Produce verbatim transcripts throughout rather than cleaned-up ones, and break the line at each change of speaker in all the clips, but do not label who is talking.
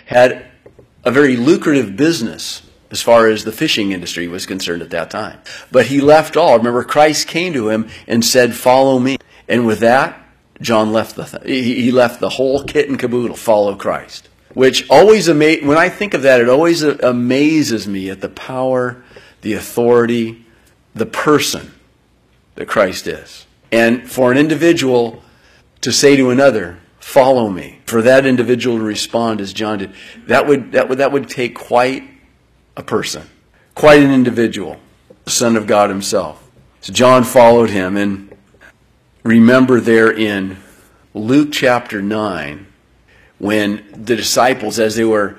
had a very lucrative business as far as the fishing industry was concerned at that time. But he left all. Remember, Christ came to him and said, "Follow me." And with that, John left the th- he left the whole kit and caboodle, follow Christ. Which always ama- when I think of that, it always amazes me at the power, the authority, the person that Christ is. And for an individual to say to another, "Follow me," for that individual to respond as John did, that would that would that would take quite a person, quite an individual, the Son of God himself. So John followed him, and remember there in Luke chapter nine, when the disciples, as they were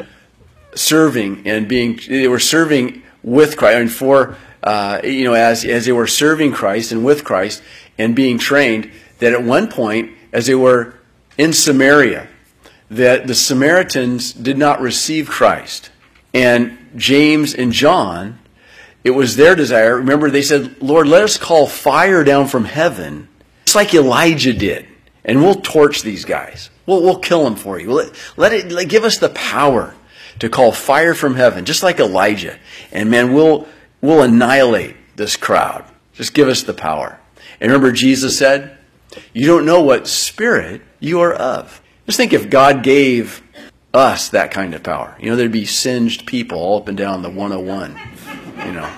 serving and being, they were serving with Christ, and for, uh, you know, as, as they were serving Christ and with Christ and being trained, that at one point, as they were in Samaria, that the Samaritans did not receive Christ. And James and John, it was their desire. Remember, they said, "Lord, let us call fire down from heaven, just like Elijah did, and we'll torch these guys. We'll, we'll kill them for you. Let, let it let, give us the power to call fire from heaven, just like Elijah. And man, we'll we'll annihilate this crowd. Just give us the power." And remember, Jesus said, "You don't know what spirit you are of." Just think if God gave us that kind of power. You know, there'd be singed people all up and down the one oh one. You know,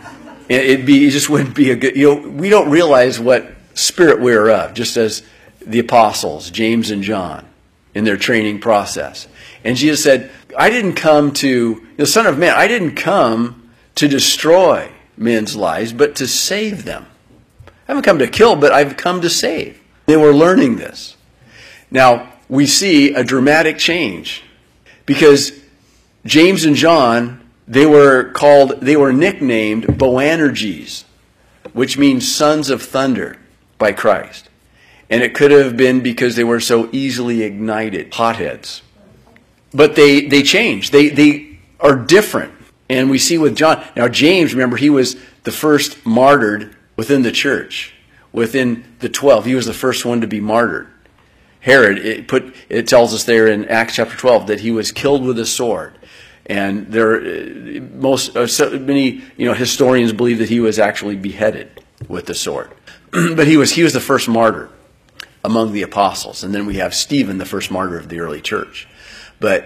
it'd be, it just wouldn't be a good, you know, we don't realize what spirit we're of, just as the apostles, James and John, in their training process. And Jesus said, "I didn't come to, the Son of Man, I didn't come to destroy men's lives, but to save them. I haven't come to kill, but I've come to save." They were learning this. Now, we see a dramatic change because James and John, they were called, they were nicknamed Boanerges, which means sons of thunder by Christ. And it could have been because they were so easily ignited, hotheads. But they, they changed. They, they are different. And we see with John. Now, James, remember, he was the first martyred within the church. Within the twelve, he was the first one to be martyred. Herod, it put it tells us there in Acts chapter twelve that he was killed with a sword, and there most uh, so many you know historians believe that he was actually beheaded with the sword. But he was he was the first martyr among the apostles, and then we have Stephen, the first martyr of the early church. But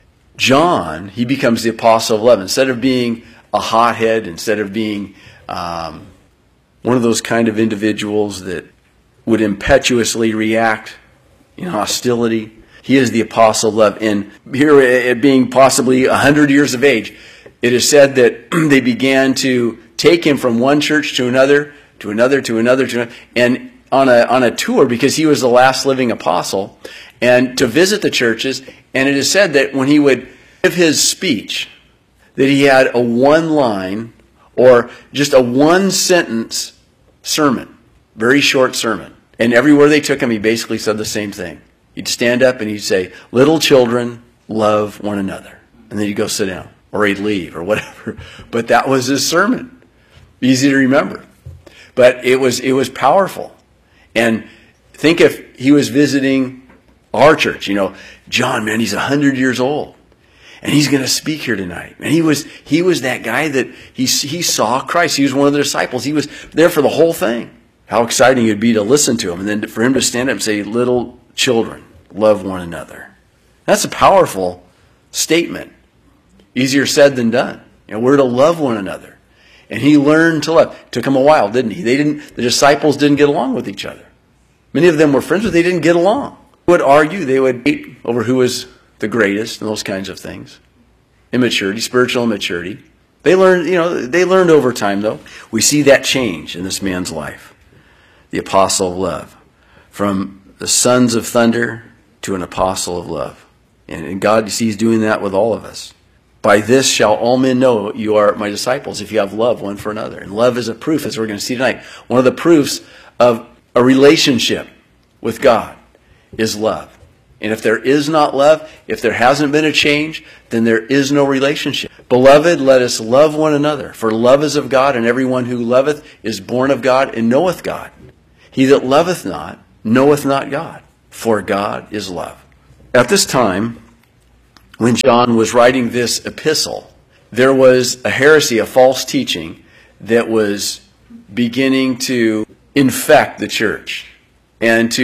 John, he becomes the apostle of love. Instead of being a hothead, instead of being um, one of those kind of individuals that would impetuously react in hostility, he is the apostle of love. And here, at being possibly a hundred years of age, it is said that they began to take him from one church to another, to another, to another, to another, and on a on a tour, because he was the last living apostle, and to visit the churches. And it is said that when he would give his speech, that he had a one line or just a one sentence sermon, very short sermon. And everywhere they took him, he basically said the same thing. He'd stand up and he'd say, "Little children, love one another." And then he'd go sit down, or he'd leave, or whatever. But that was his sermon. Easy to remember. But it was it was powerful. And think if he was visiting our church, you know, John, man, he's a hundred years old. And he's going to speak here tonight. And he was he was that guy that he, he saw Christ. He was one of the disciples. He was there for the whole thing. How exciting it would be to listen to him. And then for him to stand up and say, "Little children, love one another." That's a powerful statement. Easier said than done. You know, we're to love one another. And he learned to love. It took him a while, didn't he? They didn't. The disciples didn't get along with each other. Many of them were friends, but they didn't get along. They would argue. They would debate over who was the greatest and those kinds of things. Immaturity, spiritual immaturity. They learned, you know, they learned over time, though. We see that change in this man's life. The apostle of love. From the sons of thunder to an apostle of love. And, and God, you see, he's doing that with all of us. "By this shall all men know you are my disciples, if you have love one for another." And love is a proof, as we're going to see tonight. One of the proofs of a relationship with God is love. And if there is not love, if there hasn't been a change, then there is no relationship. "Beloved, let us love one another, for love is of God, and everyone who loveth is born of God and knoweth God. He that loveth not knoweth not God, for God is love." At this time, when John was writing this epistle, there was a heresy, a false teaching that was beginning to infect the church and to